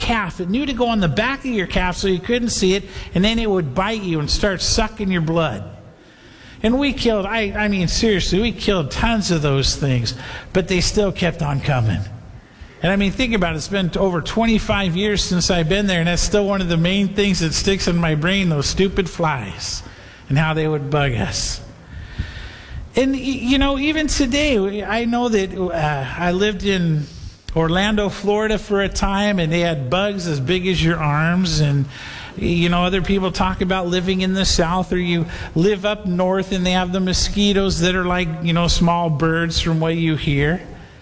calf. It knew to go on the back of your calf so you couldn't see it, and then it would bite you and start sucking your blood. And we killed, I mean seriously, we killed tons of those things, but they still kept on coming. And I mean, think about it. It's been over 25 years since I've been there, and that's still one of the main things that sticks in my brain, those stupid flies and how they would bug us. And, you know, even today, I know that I lived in Orlando, Florida for a time, and they had bugs as big as your arms. And, you know, other people talk about living in the South, or you live up north and they have the mosquitoes that are like, you know, small birds from what you hear.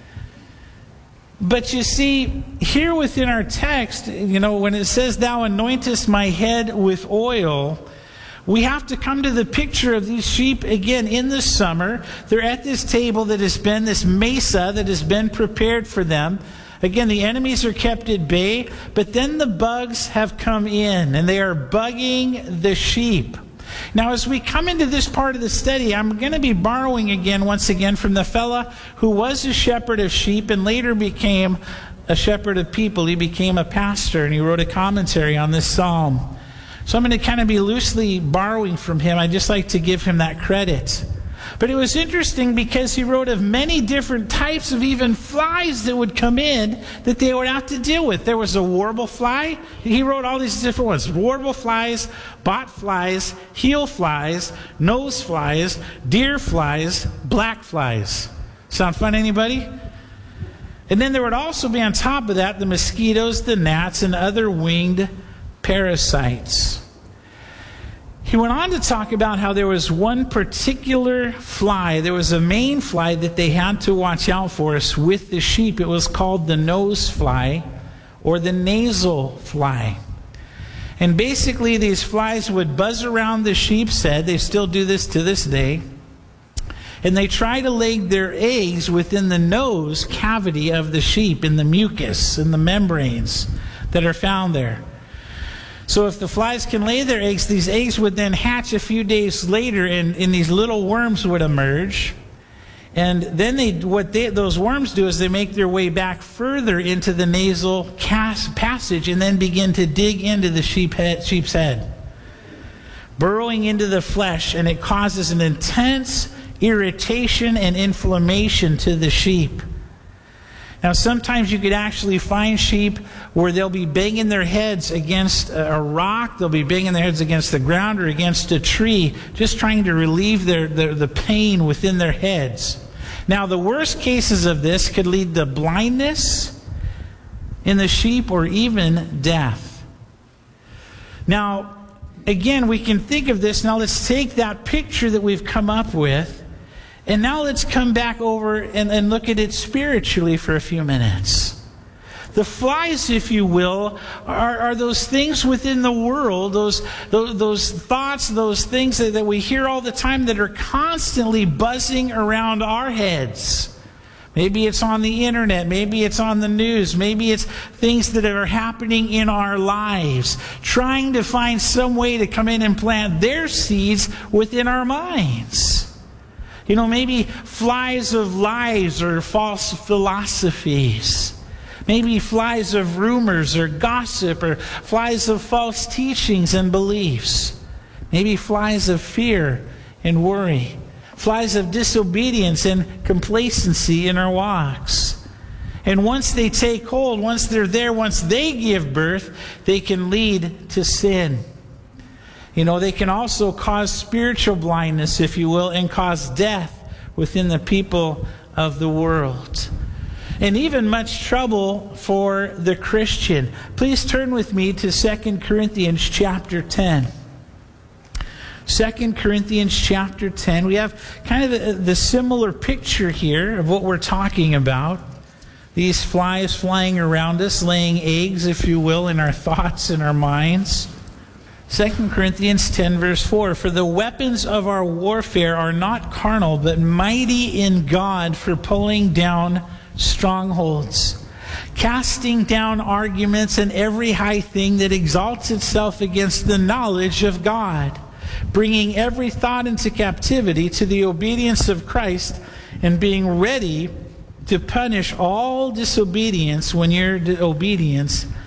But you see, here within our text, you know, when it says, thou anointest my head with oil, we have to come to the picture of these sheep again in the summer. They're at this table that has been, this mesa that has been prepared for them. Again, the enemies are kept at bay, but then the bugs have come in and they are bugging the sheep. Now, as we come into this part of the study, I'm going to be borrowing once again from the fella who was a shepherd of sheep and later became a shepherd of people. He became a pastor and he wrote a commentary on this psalm. So I'm going to kind of be loosely borrowing from him. I just like to give him that credit. But it was interesting because he wrote of many different types of even flies that would come in that they would have to deal with. There was a warble fly. He wrote all these different ones. Warble flies, bot flies, heel flies, nose flies, deer flies, black flies. Sound fun, anybody? And then there would also be on top of that the mosquitoes, the gnats, and other winged parasites. He went on to talk about how there was one particular fly. There was a main fly that they had to watch out for us with the sheep. It was called the nose fly or the nasal fly. And basically these flies would buzz around the sheep's head. They still do this to this day. And they try to lay their eggs within the nose cavity of the sheep, in the mucus and the membranes that are found there. So if the flies can lay their eggs, these eggs would then hatch a few days later, and these little worms would emerge. And then those worms do is they make their way back further into the nasal passage and then begin to dig into the sheep's head, burrowing into the flesh, and it causes an intense irritation and inflammation to the sheep. Now, sometimes you could actually find sheep where they'll be banging their heads against a rock, they'll be banging their heads against the ground or against a tree, just trying to relieve the pain within their heads. Now, the worst cases of this could lead to blindness in the sheep or even death. Now, again, we can think of this. Now, let's take that picture that we've come up with, and now let's come back over and look at it spiritually for a few minutes. The flies, if you will, are those things within the world, those thoughts, those things that we hear all the time that are constantly buzzing around our heads. Maybe it's on the internet, maybe it's on the news, maybe it's things that are happening in our lives, trying to find some way to come in and plant their seeds within our minds. You know, maybe flies of lies or false philosophies. Maybe flies of rumors or gossip, or flies of false teachings and beliefs. Maybe flies of fear and worry. Flies of disobedience and complacency in our walks. And once they take hold, once they're there, once they give birth, they can lead to sin. You know, they can also cause spiritual blindness, if you will, and cause death within the people of the world. And even much trouble for the Christian. Please turn with me to 2 Corinthians chapter 10. 2 Corinthians chapter 10. We have kind of the similar picture here of what we're talking about. These flies flying around us, laying eggs, if you will, in our thoughts and our minds. 2 Corinthians 10 verse 4, for the weapons of our warfare are not carnal, but mighty in God for pulling down strongholds, casting down arguments and every high thing that exalts itself against the knowledge of God, bringing every thought into captivity to the obedience of Christ, and being ready to punish all disobedience when your obedience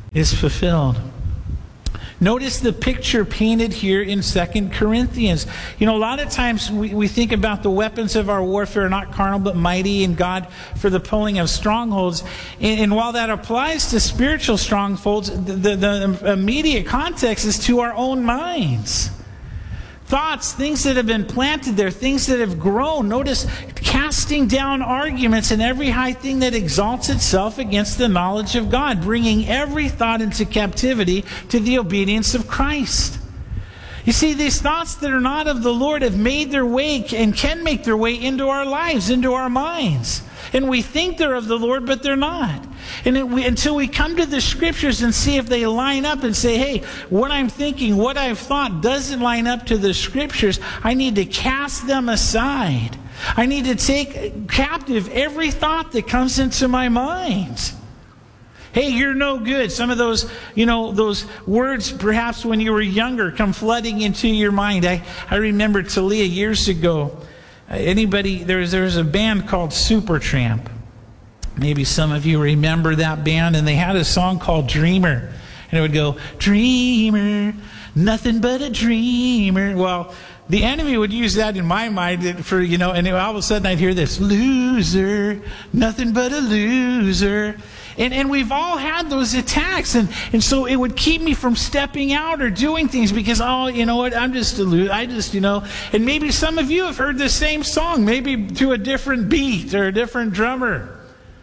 is fulfilled. Notice the picture painted here in 2 Corinthians. A lot of times we think about the weapons of our warfare, not carnal but mighty in God for the pulling of strongholds. And while that applies to spiritual strongholds, the immediate context is to our own minds. Thoughts, things that have been planted there, things that have grown. Notice casting down arguments and every high thing that exalts itself against the knowledge of God, bringing every thought into captivity to the obedience of Christ. You see, these thoughts that are not of the Lord have made their way and can make their way into our lives, into our minds. And we think they're of the Lord, but they're not. And until we come to the Scriptures and see if they line up and say, hey, what I'm thinking, what I've thought doesn't line up to the Scriptures, I need to cast them aside. I need to take captive every thought that comes into my mind. Hey, you're no good. Some of those, those words perhaps when you were younger come flooding into your mind. I remember Talia years ago. There was a band called Supertramp. Maybe some of you remember that band, and they had a song called Dreamer. And it would go, dreamer, nothing but a dreamer. Well, the enemy would use that in my mind for, and all of a sudden I'd hear this, loser, nothing but a loser. And we've all had those attacks. And so it would keep me from stepping out or doing things because, you know what, I'm just a loser. And maybe some of you have heard the same song, maybe to a different beat or a different drummer.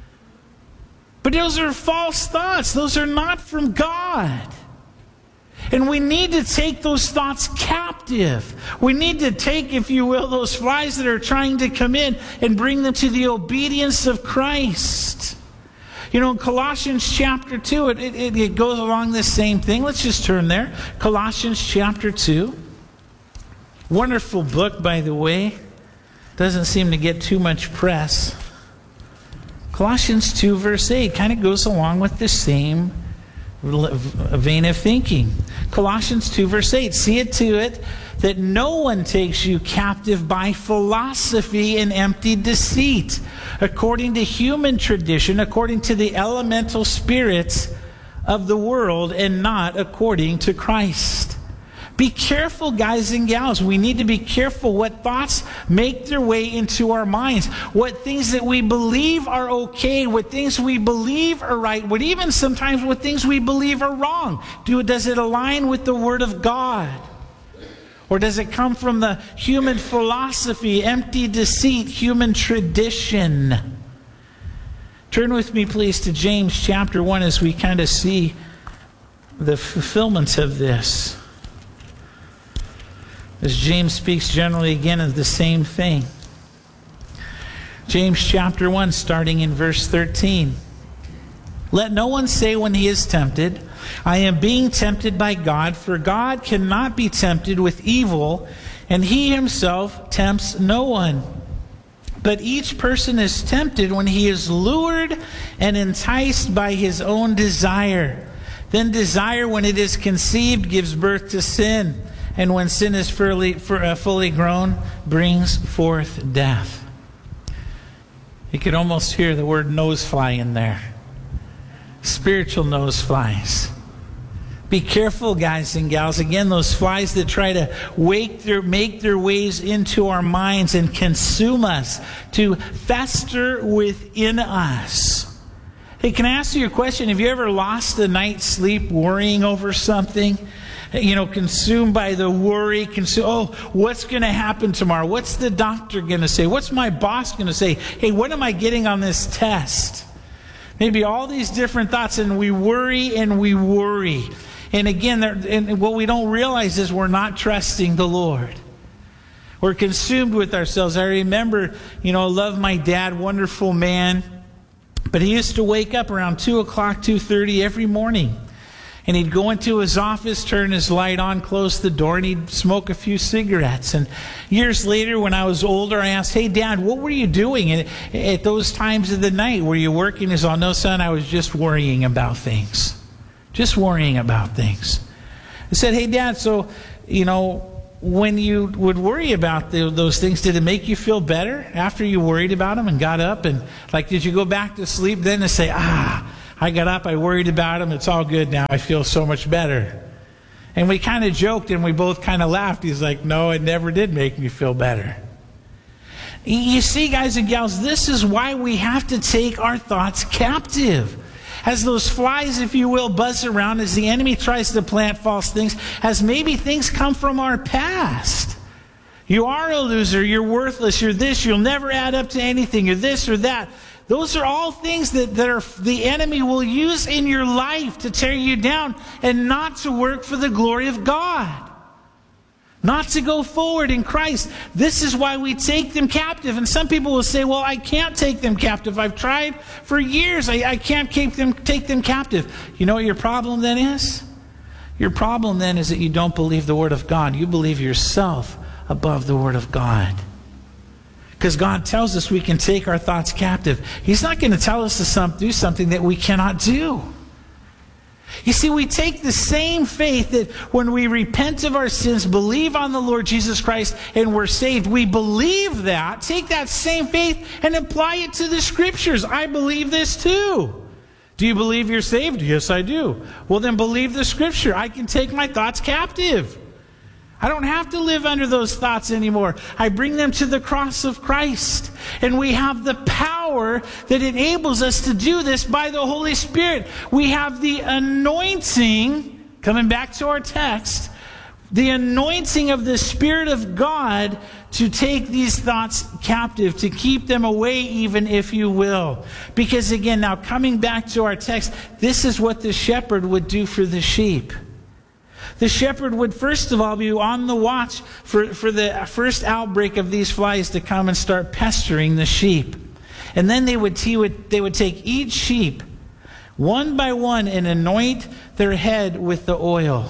But those are false thoughts. Those are not from God. And we need to take those thoughts captive. We need to take, if you will, those flies that are trying to come in and bring them to the obedience of Christ. In Colossians chapter 2, it goes along this same thing. Let's just turn there. Colossians chapter 2. Wonderful book, by the way. Doesn't seem to get too much press. Colossians 2 verse 8 kind of goes along with the same vein of thinking. Colossians 2 verse 8, see it to it that no one takes you captive by philosophy and empty deceit, according to human tradition, according to the elemental spirits of the world, and not according to Christ. Be careful, guys and gals. We need to be careful what thoughts make their way into our minds. What things that we believe are okay, what things we believe are right, what even sometimes what things we believe are wrong. Does it align with the Word of God? Or does it come from the human philosophy, empty deceit, human tradition? Turn with me, please, to James chapter 1 as we kind of see the fulfillment of this. As James speaks generally again of the same thing. James chapter 1, starting in verse 13. Let no one say when he is tempted, I am being tempted by God, for God cannot be tempted with evil, and he himself tempts no one. But each person is tempted when he is lured and enticed by his own desire. Then desire, when it is conceived, gives birth to sin. And when sin is fully grown, brings forth death. You could almost hear the word nosefly in there. Spiritual noseflies. Be careful, guys and gals. Again, those flies that try to make their ways into our minds and consume us, to fester within us. Hey, can I ask you a question? Have you ever lost a night's sleep worrying over something? Consumed by the worry, what's going to happen tomorrow? What's the doctor going to say? What's my boss going to say? Hey, what am I getting on this test? Maybe all these different thoughts, and we worry and we worry. And again, and what we don't realize is we're not trusting the Lord. We're consumed with ourselves. I remember, I love my dad, wonderful man. But he used to wake up around 2 o'clock, 2:30 every morning. And he'd go into his office, turn his light on, close the door, and he'd smoke a few cigarettes. And years later, when I was older, I asked, hey, Dad, what were you doing at those times of the night? Were you working? He said, oh, no, son, I was just worrying about things. Just worrying about things. I said, hey, Dad, so, when you would worry about those things, did it make you feel better after you worried about them and got up? And, did you go back to sleep then and say, I got up, I worried about him. It's all good now. I feel so much better. And we kind of joked and we both kind of laughed. He's like, no, it never did make me feel better. You see, guys and gals, this is why we have to take our thoughts captive. As those flies, if you will, buzz around, as the enemy tries to plant false things, as maybe things come from our past. You are a loser, you're worthless, you're this, you'll never add up to anything, you're this or that. Those are all things that are the enemy will use in your life to tear you down and not to work for the glory of God. Not to go forward in Christ. This is why we take them captive. And some people will say, well, I can't take them captive. I've tried for years. I can't take them captive. You know what your problem then is? Your problem then is that you don't believe the Word of God. You believe yourself above the Word of God. Because God tells us we can take our thoughts captive. He's not going to tell us to do something that we cannot do. You see, we take the same faith that when we repent of our sins, believe on the Lord Jesus Christ, and we're saved. We believe that. Take that same faith and apply it to the Scriptures. I believe this too. Do you believe you're saved? Yes, I do. Well, then believe the Scripture. I can take my thoughts captive. I don't have to live under those thoughts anymore. I bring them to the cross of Christ. And we have the power that enables us to do this by the Holy Spirit. We have the anointing, coming back to our text, the anointing of the Spirit of God to take these thoughts captive, to keep them away even, if you will. Because again, now coming back to our text, this is what the shepherd would do for the sheep. The shepherd would first of all be on the watch for the first outbreak of these flies to come and start pestering the sheep. And then they would take each sheep one by one and anoint their head with the oil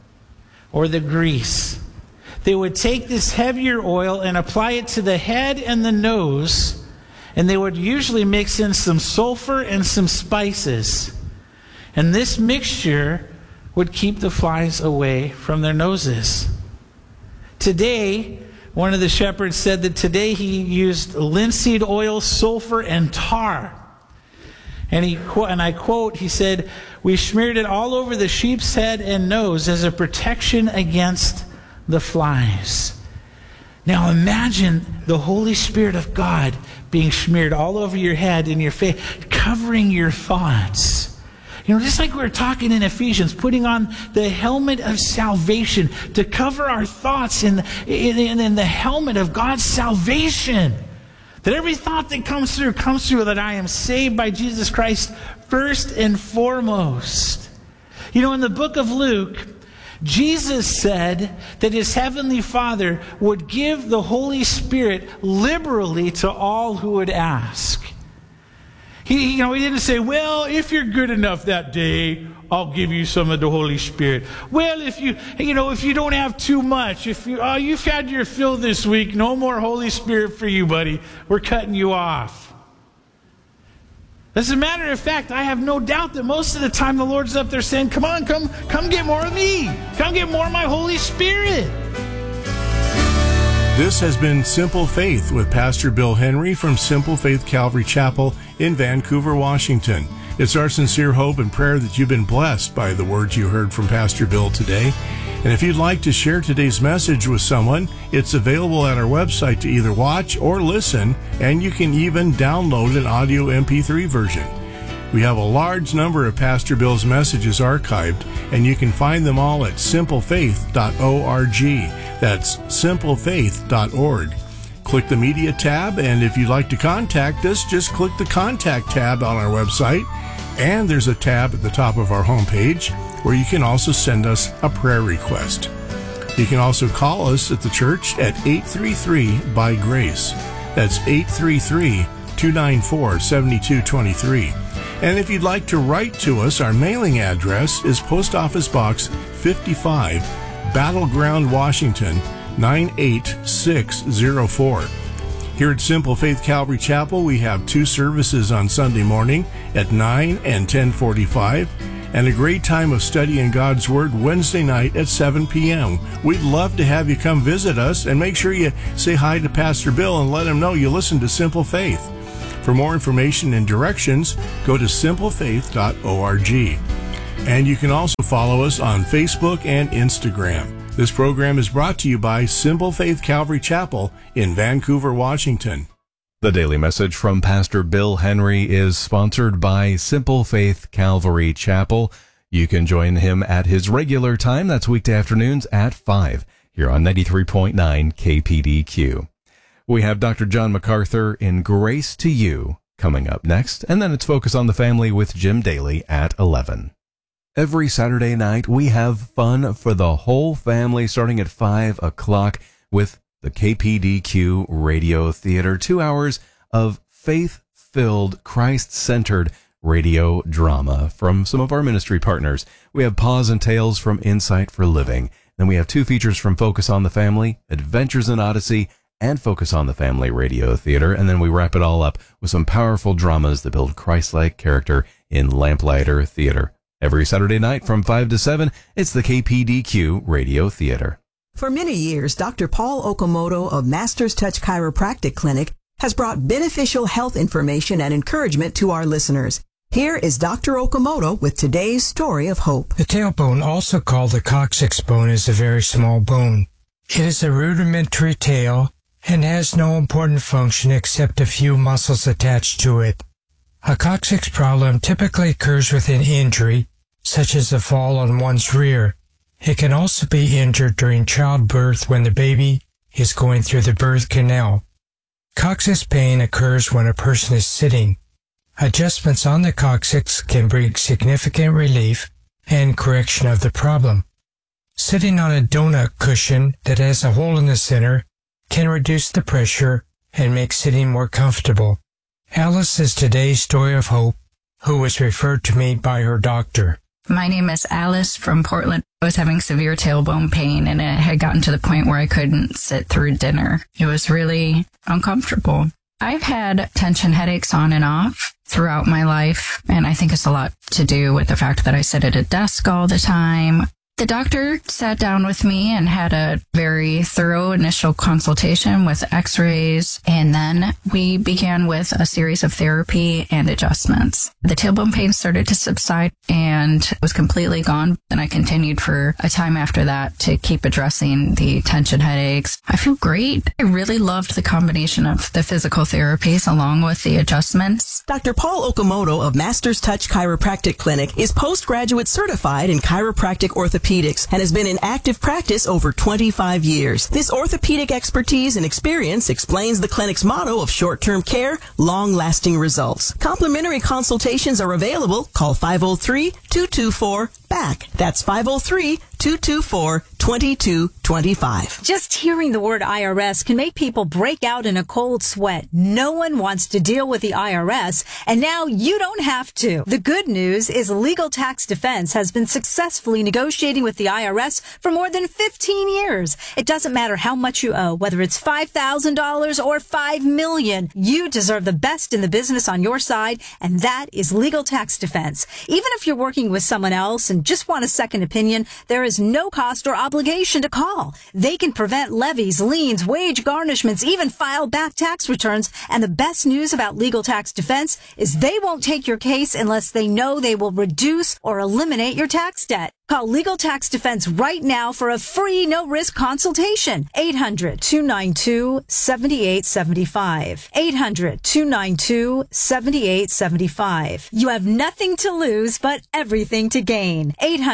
or the grease. They would take this heavier oil and apply it to the head and the nose, and they would usually mix in some sulfur and some spices. And this mixture would keep the flies away from their noses. Today, one of the shepherds said that today he used linseed oil, sulfur, and tar. And I quote, he said, "We smeared it all over the sheep's head and nose as a protection against the flies." Now imagine the Holy Spirit of God being smeared all over your head and your face, covering your thoughts. You know, just like we were talking in Ephesians, putting on the helmet of salvation to cover our thoughts in the helmet of God's salvation. That every thought that comes through that I am saved by Jesus Christ first and foremost. You know, in the book of Luke, Jesus said that his heavenly Father would give the Holy Spirit liberally to all who would ask. He didn't say, well, if you're good enough that day, I'll give you some of the Holy Spirit. Well, if you don't have too much, if you've had your fill this week, no more Holy Spirit for you, buddy. We're cutting you off. As a matter of fact, I have no doubt that most of the time the Lord's up there saying, come on, come get more of me. Come get more of my Holy Spirit. This has been Simple Faith with Pastor Bill Henry from Simple Faith Calvary Chapel in Vancouver, Washington. It's our sincere hope and prayer that you've been blessed by the words you heard from Pastor Bill today. And if you'd like to share today's message with someone, it's available at our website to either watch or listen, and you can even download an audio MP3 version. We have a large number of Pastor Bill's messages archived, and you can find them all at simplefaith.org. That's simplefaith.org. Click the Media tab, and if you'd like to contact us, just click the Contact tab on our website, and there's a tab at the top of our homepage where you can also send us a prayer request. You can also call us at the church at 833-BY-GRACE. That's 833-294-7223. And if you'd like to write to us, our mailing address is Post Office Box 55, Battleground, Washington, 98604. Here at Simple Faith Calvary Chapel, we have 2 services on Sunday morning at 9 and 10:45, and a great time of studying God's Word Wednesday night at 7 p.m. We'd love to have you come visit us, and make sure you say hi to Pastor Bill and let him know you listen to Simple Faith. For more information and directions, go to simplefaith.org. And you can also follow us on Facebook and Instagram. This program is brought to you by Simple Faith Calvary Chapel in Vancouver, Washington. The daily message from Pastor Bill Henry is sponsored by Simple Faith Calvary Chapel. You can join him at his regular time. That's weekday afternoons at 5 here on 93.9 KPDQ. We have Dr. John MacArthur in Grace to You coming up next, and then it's Focus on the Family with Jim Daly at 11. Every Saturday night, we have fun for the whole family starting at 5 o'clock with the KPDQ Radio Theater. 2 hours of faith-filled, Christ-centered radio drama from some of our ministry partners. We have Paws and Tales from Insight for Living. Then we have 2 features from Focus on the Family, Adventures in Odyssey, and Focus on the Family Radio Theater. And then we wrap it all up with some powerful dramas that build Christ-like character in Lamplighter Theater. Every Saturday night from 5 to 7, it's the KPDQ Radio Theater. For many years, Dr. Paul Okamoto of Master's Touch Chiropractic Clinic has brought beneficial health information and encouragement to our listeners. Here is Dr. Okamoto with today's story of hope. The tailbone, also called the coccyx bone, is a very small bone. It is a rudimentary tail and has no important function except a few muscles attached to it. A coccyx problem typically occurs with an injury, such as a fall on one's rear. It can also be injured during childbirth when the baby is going through the birth canal. Coccyx pain occurs when a person is sitting. Adjustments on the coccyx can bring significant relief and correction of the problem. Sitting on a donut cushion that has a hole in the center can reduce the pressure and make sitting more comfortable. Alice is today's story of hope, who was referred to me by her doctor. My name is Alice from Portland. I was having severe tailbone pain, and it had gotten to the point where I couldn't sit through dinner. It was really uncomfortable. I've had tension headaches on and off throughout my life, and I think it's a lot to do with the fact that I sit at a desk all the time. The doctor sat down with me and had a very thorough initial consultation with x-rays, and then we began with a series of therapy and adjustments. The tailbone pain started to subside and was completely gone, and I continued for a time after that to keep addressing the tension headaches. I feel great. I really loved the combination of the physical therapies along with the adjustments. Dr. Paul Okamoto of Master's Touch Chiropractic Clinic is postgraduate certified in chiropractic orthopedics and has been in active practice over 25 years. This orthopedic expertise and experience explains the clinic's motto of short-term care, long-lasting results. Complimentary consultations are available. Call 503-224-BACK. That's 503-224-2225. Just hearing the word IRS can make people break out in a cold sweat. No one wants to deal with the IRS, and now you don't have to. The good news is Legal Tax Defense has been successfully negotiating with the IRS for more than 15 years. It doesn't matter how much you owe, whether it's $5,000 or $5 million. You deserve the best in the business on your side, and that is Legal Tax Defense. Even if you're working with someone else and just want a second opinion, there is no cost or obligation to call. They can prevent levies, liens, wage garnishments, even file back tax returns. And the best news about Legal Tax Defense is they won't take your case unless they know they will reduce or eliminate your tax debt. Call Legal Tax Defense right now for a free, no-risk consultation. 800-292-7875. 800-292-7875. You have nothing to lose, but everything to gain.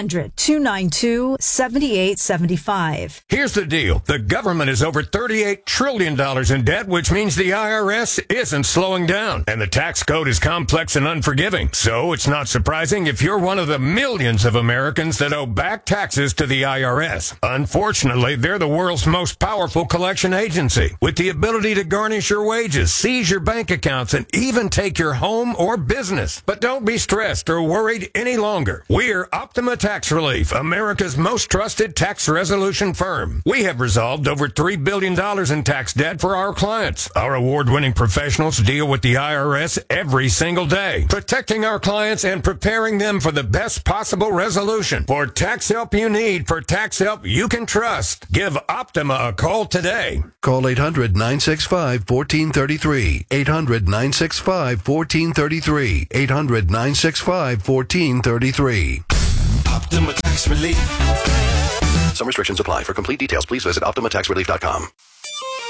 800-292-7875. Here's the deal. The government is over $38 trillion in debt, which means the IRS isn't slowing down. And the tax code is complex and unforgiving. So it's not surprising if you're one of the millions of Americans that owe back taxes to the IRS. Unfortunately, they're the world's most powerful collection agency, with the ability to garnish your wages, seize your bank accounts, and even take your home or business. But don't be stressed or worried any longer. We're Optima Tax Relief, America's most trusted tax resolution firm. We have resolved over $3 billion in tax debt for our clients. Our award-winning professionals deal with the IRS every single day, protecting our clients and preparing them for the best possible resolution. For tax help you need, for tax help you can trust, give Optima a call today. Call 800-965-1433. 800-965-1433. 800-965-1433. Optima Tax Relief. Some restrictions apply. For complete details, please visit OptimaTaxRelief.com.